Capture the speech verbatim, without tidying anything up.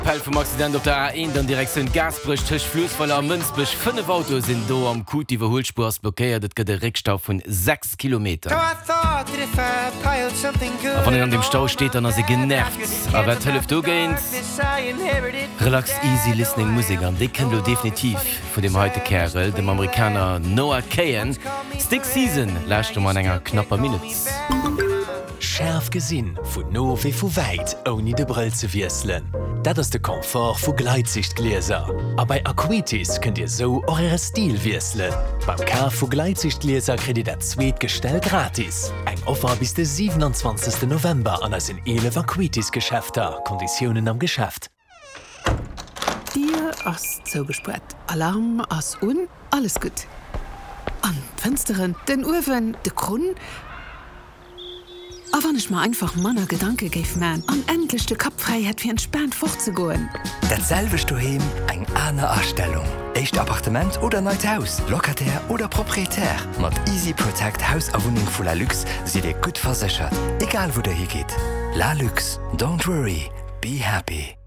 Pell vom Accident op der A eins dann Direktion Gasbrüch Tisch Flussvoller Münzbech fünf Autos sind do am Kut die Überholspurs blockiert, dat gët der Rickstau von sechs Kilometer. Wann er an dem Stau steht, dann er se genervt. Aber wer du geint? Relax easy listening Musik an, die kennt du definitiv von dem heute Kerl, dem Amerikaner Noah Kahan. Stick Season lässt du mal enger knapper Minutes. Schärf gesinn vun no wie vu weit oni de Brill ze wieselen. Dat ass de Komfort vu Gleitsichtgläser. A bei Aquitis könnt ihr so eure Stil wieselen. Beim K vu Gleitsichtgläser kriegt dat Zzweetgestell gratis. Eg Offer bis de siebenundzwanzigsten November an ass in ele Aquitis-Geschäfter. Konditionen am Geschäft. Dir ass zougesprett. Alarm ass un, alles gut. An Fensteren, den Uwen, de Krun. Aber wenn ich mal einfach Manner Gedanke gebe, man, an endlich de Kapfreiheit für entspannt fortzugoen. Datselbest du hem eng aner Erstellung. Echt Appartement oder neues Haus, Lokatär oder proprietär. Mit Easy Protect Haus a Wohnung vu La Lux seid ihr gut versichert. Egal wo der hier geht. La Lux, don't worry, be happy.